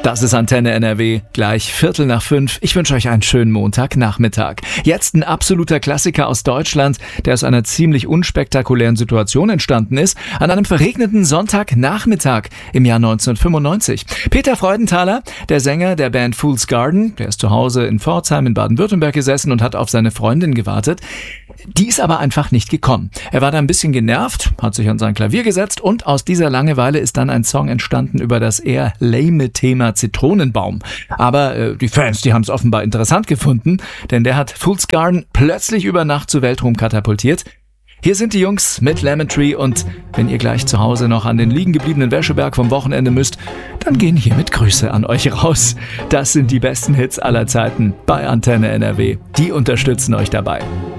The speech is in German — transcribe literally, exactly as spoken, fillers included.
Das ist Antenne N R W, gleich Viertel nach fünf. Ich wünsche euch einen schönen Montagnachmittag. Jetzt ein absoluter Klassiker aus Deutschland, der aus einer ziemlich unspektakulären Situation entstanden ist, an einem verregneten Sonntagnachmittag im Jahr neunzehnhundertfünfundneunzig. Peter Freudenthaler, der Sänger der Band Fool's Garden, der ist zu Hause in Pforzheim in Baden-Württemberg gesessen und hat auf seine Freundin gewartet. Die ist aber einfach nicht gekommen. Er war da ein bisschen genervt, hat sich an sein Klavier gesetzt und aus dieser Langeweile ist dann ein Song entstanden über das eher lame Thema Zitronenbaum. Aber äh, die Fans, die haben es offenbar interessant gefunden, denn der hat Fool's Garden plötzlich über Nacht zu Weltruhm katapultiert. Hier sind die Jungs mit Lemon Tree und wenn ihr gleich zu Hause noch an den liegen gebliebenen Wäscheberg vom Wochenende müsst, dann gehen hiermit Grüße an euch raus. Das sind die besten Hits aller Zeiten bei Antenne N R W. Die unterstützen euch dabei.